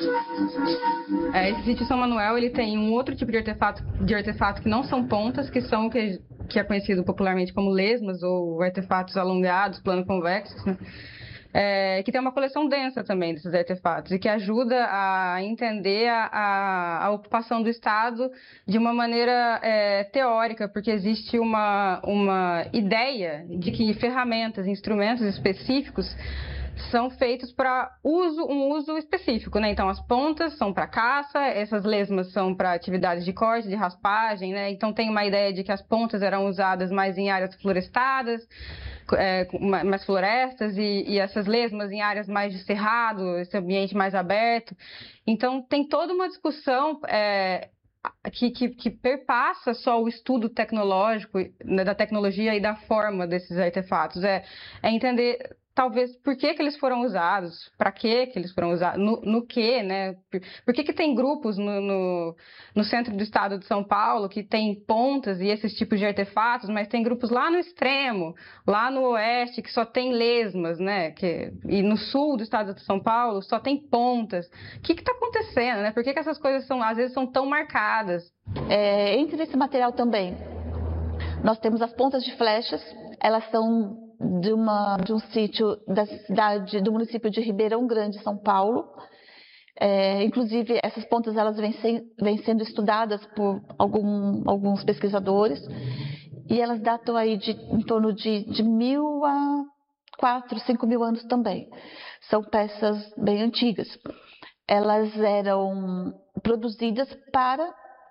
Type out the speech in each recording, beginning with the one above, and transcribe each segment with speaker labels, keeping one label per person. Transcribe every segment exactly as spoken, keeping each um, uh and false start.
Speaker 1: É, esse sítio São Manuel, ele tem um outro tipo de artefato, de artefato que não são pontas, que são o que, que é conhecido popularmente como lesmas ou artefatos alongados, plano-convexos, né? É, que tem uma coleção densa também desses artefatos e que ajuda a entender a, a, a ocupação do Estado de uma maneira é, teórica, porque existe uma, uma ideia de que ferramentas, instrumentos específicos são feitos para uso, um uso específico, né? Então, as pontas são para caça, essas lesmas são para atividades de corte, de raspagem, né? Então, tem uma ideia de que as pontas eram usadas mais em áreas florestadas, é, mais florestas, e, e essas lesmas em áreas mais de cerrado, esse ambiente mais aberto. Então, tem toda uma discussão é, que, que, que perpassa só o estudo tecnológico, né, da tecnologia e da forma desses artefatos. É, é entender... talvez por que que eles foram usados, para que que eles foram usados, no, no que, né? Por, por que que tem grupos no, no, no centro do estado de São Paulo que tem pontas e esses tipos de artefatos, mas tem grupos lá no extremo, lá no oeste, que só tem lesmas, né? Que, e no sul do estado de São Paulo só tem pontas. O que que está acontecendo, né? Por que que essas coisas são, às vezes, são tão marcadas?
Speaker 2: É, entre esse material também, nós temos as pontas de flechas, elas são de, uma, de um sítio da cidade, do município de Ribeirão Grande, São Paulo. É, inclusive, essas pontas elas vêm, sem, vêm sendo estudadas por algum, alguns pesquisadores, e elas datam aí de, em torno de, de mil a quatro, cinco mil anos também. São peças bem antigas. Elas eram produzidas para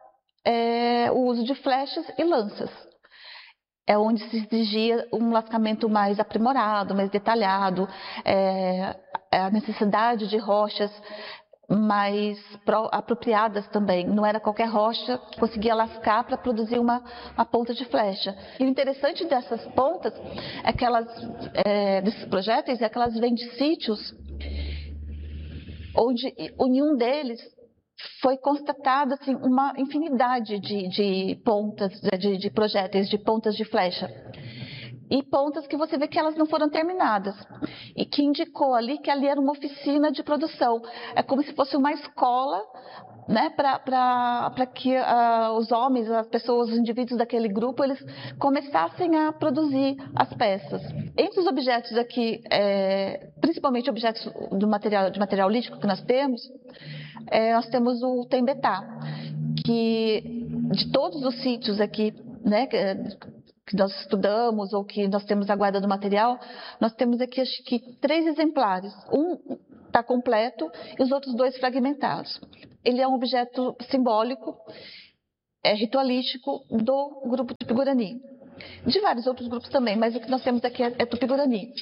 Speaker 2: é, o uso de flechas e lanças. É onde se exigia um lascamento mais aprimorado, mais detalhado, é, a necessidade de rochas mais pro, apropriadas também. Não era qualquer rocha que conseguia lascar para produzir uma, uma ponta de flecha. E o interessante dessas pontas é que elas, é, desses projéteis, é que elas vêm de sítios onde em um deles foi constatada assim, uma infinidade de, de pontas, de, de projéteis, de pontas de flecha. E pontas que você vê que elas não foram terminadas. E que indicou ali que ali era uma oficina de produção. É como se fosse uma escola, né, para que uh, os homens, as pessoas, os indivíduos daquele grupo, eles começassem a produzir as peças. Entre os objetos aqui, é, principalmente objetos do material, de material lítico que nós temos, é, nós temos o Tembetá, que de todos os sítios aqui, né, que nós estudamos ou que nós temos a guarda do material, nós temos aqui acho que três exemplares. Um está completo e os outros dois fragmentados. Ele é um objeto simbólico, é ritualístico do grupo Tupi-Guarani. De vários outros grupos também, mas o que nós temos aqui é, é Tupi-Guarani.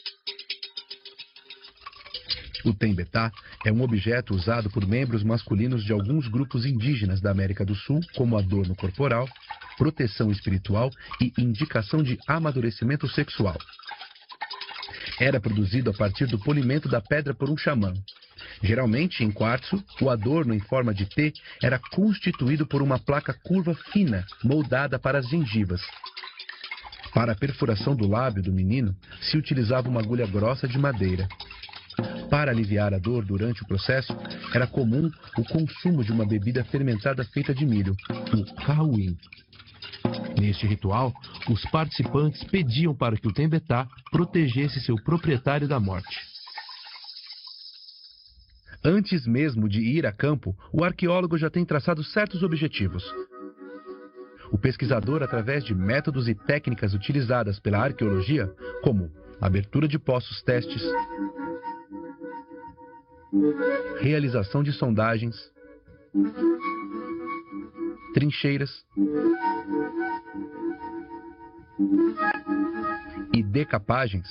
Speaker 3: O Tembetá é um objeto usado por membros masculinos de alguns grupos indígenas da América do Sul como adorno corporal, proteção espiritual e indicação de amadurecimento sexual. Era produzido a partir do polimento da pedra por um xamã. Geralmente, em quartzo, o adorno em forma de T era constituído por uma placa curva fina, moldada para as gengivas. Para a perfuração do lábio do menino, se utilizava uma agulha grossa de madeira. Para aliviar a dor durante o processo, era comum o consumo de uma bebida fermentada feita de milho, o cauim. Neste ritual, os participantes pediam para que o Tembetá protegesse seu proprietário da morte. Antes mesmo de ir a campo, o arqueólogo já tem traçado certos objetivos. O pesquisador, através de métodos e técnicas utilizadas pela arqueologia, como abertura de poços testes, realização de sondagens, trincheiras e decapagens,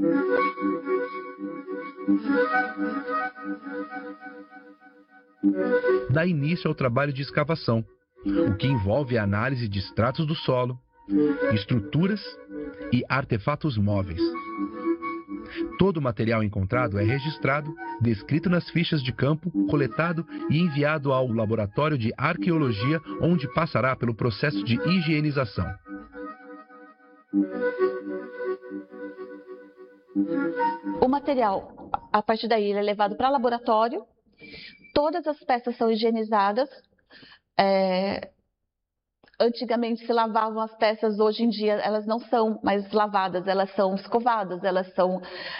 Speaker 3: dá início ao trabalho de escavação, o que envolve a análise de estratos do solo, estruturas e artefatos móveis. Todo o material encontrado é registrado, descrito nas fichas de campo, coletado e enviado ao laboratório de arqueologia, onde passará pelo processo de higienização.
Speaker 2: O material, a partir daí, ele é levado para o laboratório, todas as peças são higienizadas. É, antigamente se lavavam as peças, hoje em dia elas não são mais lavadas, elas são escovadas, elas são,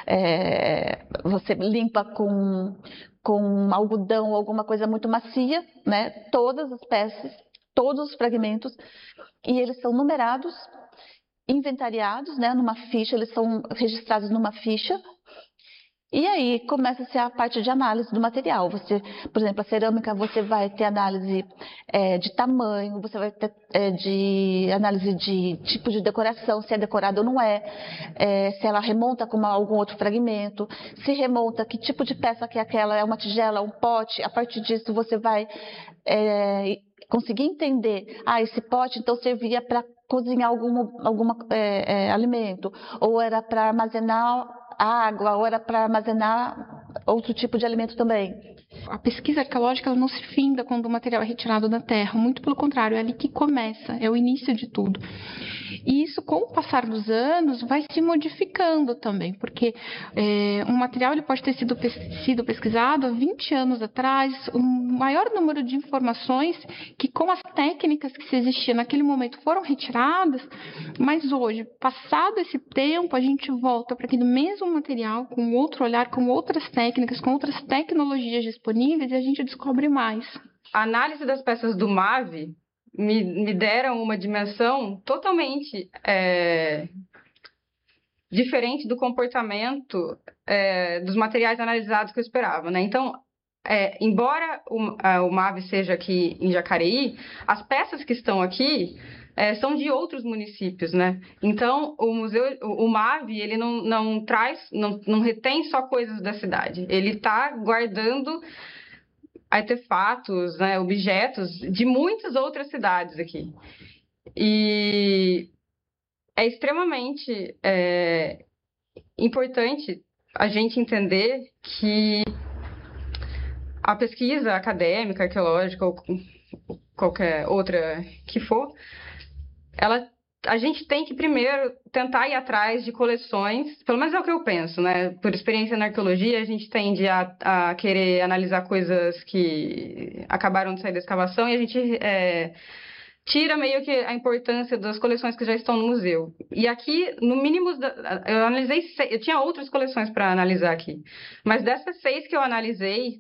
Speaker 2: é, você limpa com, com algodão ou alguma coisa muito macia, né? Todas as peças, todos os fragmentos, e eles são numerados, inventariados, né? Numa ficha, eles são registrados numa ficha. E aí começa-se a parte de análise do material. Você, por exemplo, a cerâmica, você vai ter análise é, de tamanho, você vai ter é, de análise de tipo de decoração, se é decorada ou não é, é se ela remonta com uma, algum outro fragmento, se remonta, que tipo de peça que é aquela, é uma tigela, um pote. A partir disso você vai é, conseguir entender, ah, esse pote então servia para cozinhar algum alguma, é, é, alimento, ou era para armazenar água, ou era para armazenar outro tipo de alimento também.
Speaker 4: A pesquisa arqueológica ela não se finda quando o material é retirado da terra, muito pelo contrário, é ali que começa, é o início de tudo. E isso, com o passar dos anos, vai se modificando também, porque é, um material ele pode ter sido, sido pesquisado há vinte anos atrás, um maior número de informações que, com as técnicas que se existiam naquele momento, foram retiradas, mas hoje, passado esse tempo, a gente volta para aquele mesmo material, com outro olhar, com outras técnicas, com outras tecnologias disponíveis, e a gente descobre mais.
Speaker 1: A análise das peças do M A V me, me deram uma dimensão totalmente é, diferente do comportamento é, dos materiais analisados que eu esperava, né? Então, é, embora o, a, o M A V seja aqui em Jacareí, as peças que estão aqui é, são de outros municípios, né? Então, o museu, o, o M A V, ele não, não traz, não, não retém só coisas da cidade. Ele está guardando artefatos, né, objetos de muitas outras cidades aqui. E é extremamente é, importante a gente entender que a pesquisa acadêmica, arqueológica ou qualquer outra que for, ela, a gente tem que primeiro tentar ir atrás de coleções, pelo menos é o que eu penso, né? Por experiência na arqueologia, a gente tende a, a querer analisar coisas que acabaram de sair da escavação e a gente é, tira meio que a importância das coleções que já estão no museu. E aqui, no mínimo, eu analisei seis, eu tinha outras coleções para analisar aqui, mas dessas seis que eu analisei,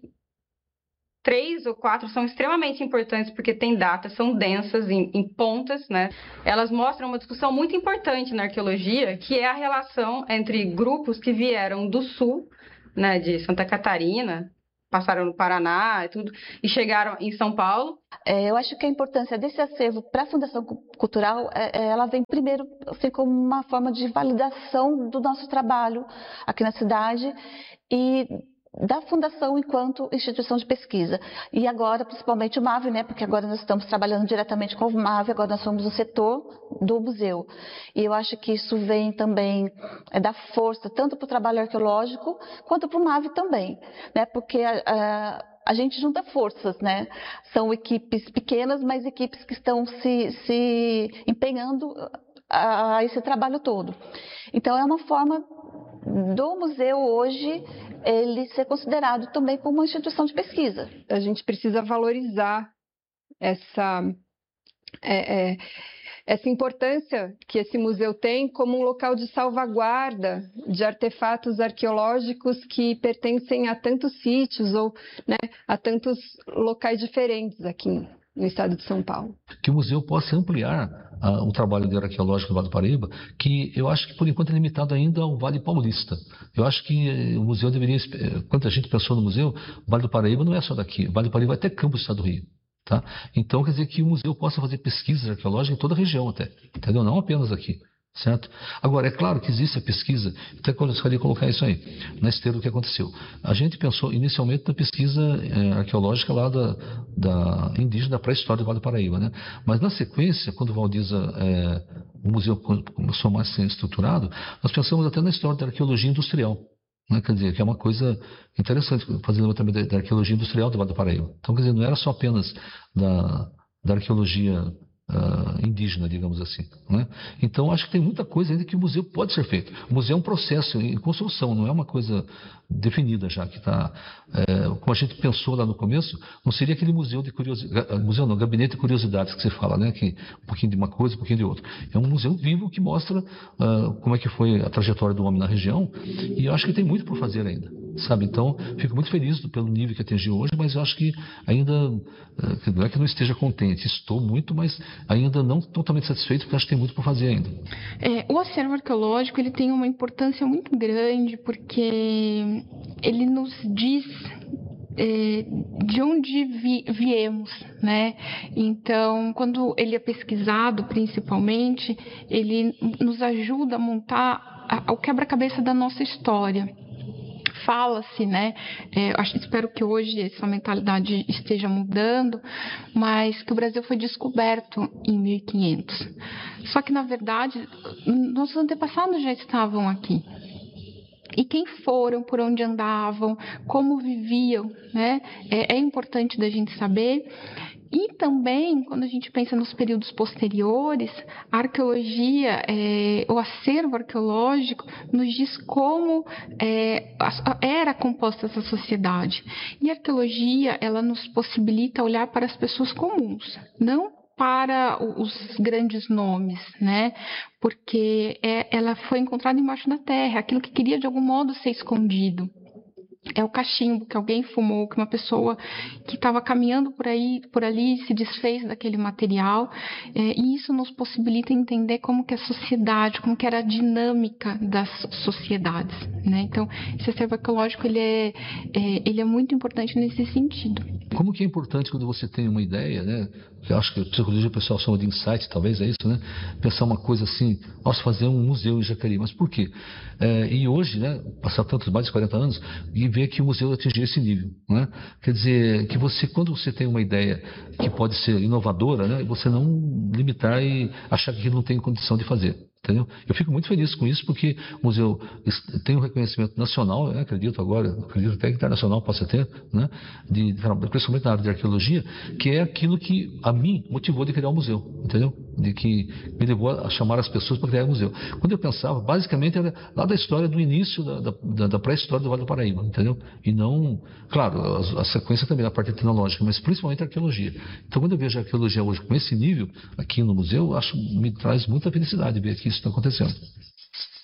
Speaker 1: três ou quatro são extremamente importantes porque tem datas, são densas em, em pontas, né? Elas mostram uma discussão muito importante na arqueologia, que é a relação entre grupos que vieram do sul, né, de Santa Catarina, passaram no Paraná e tudo, e chegaram em São Paulo.
Speaker 2: É, eu acho que a importância desse acervo para a Fundação Cultural, é, ela vem primeiro assim, como uma forma de validação do nosso trabalho aqui na cidade e da Fundação enquanto instituição de pesquisa. E agora, principalmente o M A V, né, porque agora nós estamos trabalhando diretamente com o M A V, agora nós somos o setor do museu. E eu acho que isso vem também é, dar força tanto para o trabalho arqueológico quanto para o M A V também, né, porque a, a, a gente junta forças, né, são equipes pequenas, mas equipes que estão se, se empenhando a, a esse trabalho todo. Então é uma forma do museu hoje ele ser considerado também como uma instituição de pesquisa.
Speaker 5: A gente precisa valorizar essa, é, é, essa importância que esse museu tem como um local de salvaguarda de artefatos arqueológicos que pertencem a tantos sítios ou, né, a tantos locais diferentes aqui no estado de São Paulo.
Speaker 6: Que o museu possa ampliar uh, o trabalho de arqueológico do Vale do Paraíba, que eu acho que por enquanto é limitado ainda ao Vale Paulista. Eu acho que o museu deveria, quando a gente pensou no museu, o Vale do Paraíba não é só daqui, o Vale do Paraíba vai ter campo do estado do Rio. Tá? Então quer dizer que o museu possa fazer pesquisas arqueológicas em toda a região até, entendeu? Não apenas aqui. Certo? Agora, é claro que existe a pesquisa, até gostaria de colocar isso aí, na esteira do que aconteceu. A gente pensou inicialmente na pesquisa é, arqueológica lá da, da indígena da pré-história do Vale do Paraíba, né? Mas na sequência, quando o Valdiza, é, o museu começou mais a ser estruturado, nós pensamos até na história da arqueologia industrial, né? Quer dizer, que é uma coisa interessante, fazer levantamento da, da arqueologia industrial do Vale do Paraíba. Então, quer dizer, não era só apenas da, da arqueologia uh, indígena, digamos assim. Né? Então, acho que tem muita coisa ainda que o museu pode ser feito. O museu é um processo em construção, não é uma coisa definida já, que está... É, como a gente pensou lá no começo, não seria aquele museu de curiosidades, museu não, gabinete de curiosidades que você fala, né? Que um pouquinho de uma coisa, um pouquinho de outra. É um museu vivo que mostra uh, como é que foi a trajetória do homem na região, e eu acho que tem muito por fazer ainda, sabe? Então, fico muito feliz pelo nível que atingiu hoje, mas eu acho que ainda, uh, não é que eu não esteja contente, estou muito, mas ainda não totalmente satisfeito, porque acho que tem muito por fazer ainda.
Speaker 4: É, o acervo arqueológico, ele tem uma importância muito grande, porque ele nos diz é, de onde vi, viemos, né? Então, quando ele é pesquisado, principalmente, ele nos ajuda a montar a, o quebra-cabeça da nossa história. Fala-se, né? É, acho, espero que hoje essa mentalidade esteja mudando, mas que o Brasil foi descoberto em mil e quinhentos. Só que, na verdade, nossos antepassados já estavam aqui. E quem foram, por onde andavam, como viviam, né? É, é importante da gente saber. E também, quando a gente pensa nos períodos posteriores, a arqueologia, é, o acervo arqueológico, nos diz como é, era composta essa sociedade. E a arqueologia, ela nos possibilita olhar para as pessoas comuns, não para os grandes nomes, né? Porque é, ela foi encontrada embaixo da terra, aquilo que queria de algum modo ser escondido. É o cachimbo que alguém fumou, que uma pessoa que estava caminhando por aí, por ali, se desfez daquele material, é, e isso nos possibilita entender como que a sociedade, como que era a dinâmica das sociedades, né? Então, esse acervo arqueológico, ele é, é, ele é muito importante nesse sentido.
Speaker 6: Como que é importante quando você tem uma ideia, né? Eu acho que a psicologia o pessoal chama de insight, talvez é isso, né? Pensar uma coisa assim, nossa, fazer um museu em Jacareí, mas por quê? É, e hoje, né, passar tantos mais de quarenta anos, e ver que o museu atingiu esse nível, né? Quer dizer, que você, quando você tem uma ideia que pode ser inovadora, né, você não limitar e achar que aquilo não tem condição de fazer. Entendeu? Eu fico muito feliz com isso, porque o museu tem um reconhecimento nacional, eu acredito agora, acredito até que internacional possa ter, né, de, principalmente na área de arqueologia, que é aquilo que a mim motivou de criar o museu, entendeu? De que me levou a chamar as pessoas para criar o museu. Quando eu pensava, basicamente era lá da história do início da, da, da pré-história do Vale do Paraíba, entendeu? E não, claro, a, a sequência também na parte tecnológica, mas principalmente a arqueologia. Então, quando eu vejo a arqueologia hoje com esse nível aqui no museu, acho me traz muita felicidade ver que isso está acontecendo.